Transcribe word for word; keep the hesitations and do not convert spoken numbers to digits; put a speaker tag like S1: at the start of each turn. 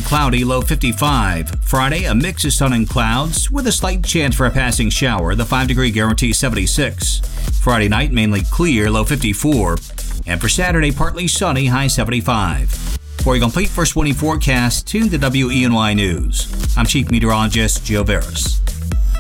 S1: cloudy, low fifty-five. Friday, a mix of sun and clouds with a slight chance for a passing shower. The five degree guarantee seventy-six. Friday night, mainly clear, low fifty-four. And for Saturday, partly sunny, high seventy-five. For a complete first warning forecast, tune to W E N Y News. I'm Chief Meteorologist Joe Veras.